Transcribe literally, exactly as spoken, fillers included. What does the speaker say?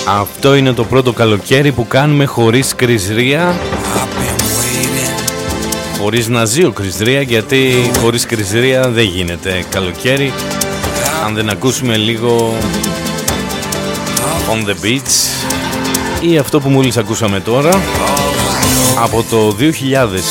Αυτό είναι το πρώτο καλοκαίρι που κάνουμε χωρίς κριζρία, χωρίς να ζει ο κριζρία, γιατί χωρίς κριζρία δεν γίνεται καλοκαίρι. Αν δεν ακούσουμε λίγο On The Beach ή αυτό που μόλις ακούσαμε τώρα από το δύο χιλιάδες